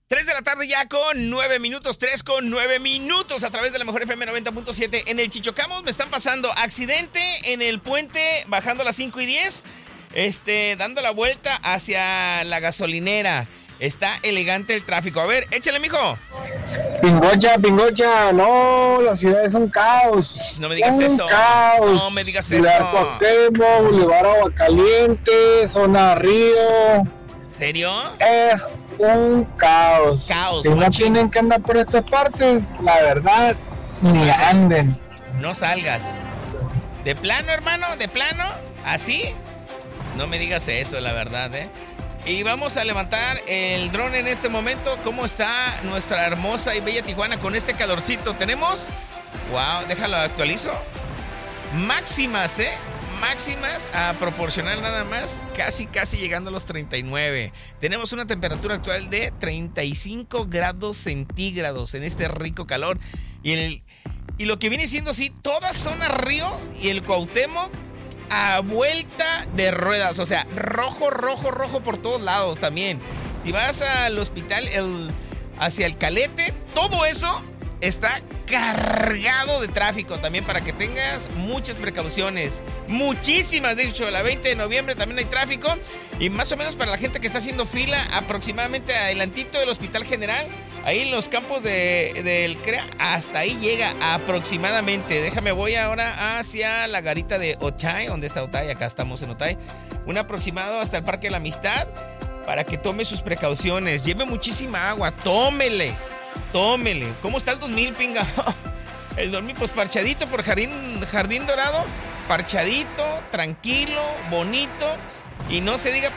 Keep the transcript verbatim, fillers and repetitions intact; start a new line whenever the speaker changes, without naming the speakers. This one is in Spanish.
tres de la tarde ya con nueve minutos, tres con nueve minutos a través de la mejor F M noventa punto siete. En el Chichocamos me están pasando accidente en el puente bajando a las cinco y diez, este, dando la vuelta hacia la gasolinera. Está elegante el tráfico. A ver, échale, mijo.
Pingocha, Pingocha, no, la ciudad es un caos.
No me digas
un
eso.
Caos.
No me digas
Boulevard
eso.
Cuauhtémoc, Boulevard Aguacaliente, Zona Río.
¿Serio?
Es un caos.
Caos,
Si no
machín.
tienen que andar por estas partes, la verdad, ni anden.
No salgas. ¿De plano, hermano? ¿De plano? ¿Así? No me digas eso, la verdad, ¿eh? Y vamos a levantar el dron en este momento. ¿Cómo está nuestra hermosa y bella Tijuana con este calorcito? Tenemos... Wow, déjalo actualizo. Máximas, ¿eh? Máximas a proporcional nada más. Casi, casi llegando a los treinta y nueve. Tenemos una temperatura actual de treinta y cinco grados centígrados en este rico calor. Y, el, y lo que viene siendo así, toda zona Río y el Cuauhtémoc a vuelta de ruedas, o sea, rojo, rojo, rojo por todos lados también. Si vas al hospital, el, hacia el Calete, todo eso está cargado de tráfico también para que tengas muchas precauciones. Muchísimas, de hecho, la veinte de noviembre también hay tráfico. Y más o menos para la gente que está haciendo fila, aproximadamente adelantito del Hospital General, ahí en los campos de, del C R E A, hasta ahí llega aproximadamente. Déjame, voy ahora hacia la garita de Otay. ¿Dónde está Otay? Acá estamos en Otay. Un aproximado hasta el Parque de la Amistad para que tome sus precauciones. Lleve muchísima agua, tómele, tómele. ¿Cómo está el dos mil, pinga? El dos mil, pues parchadito por Jardín, Jardín Dorado. Parchadito, tranquilo, bonito. Y no se diga